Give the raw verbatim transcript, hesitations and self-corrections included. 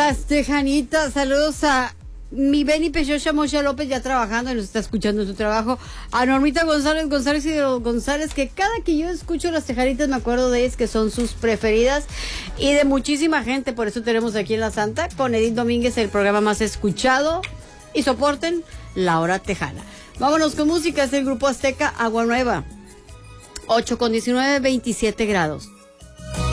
Las Tejanitas, saludos a mi Benny Pechocha Mocha López, ya trabajando y nos está escuchando en su trabajo. A Normita González González y de los González, que cada que yo escucho Las Tejanitas me acuerdo de ellas, que son sus preferidas, y de muchísima gente. Por eso tenemos aquí en La Santa con Edith Domínguez el programa más escuchado. Y soporten La Hora Tejana. Vámonos con música, es el Grupo Azteca, Agua Nueva. ocho con diecinueve, veintisiete grados.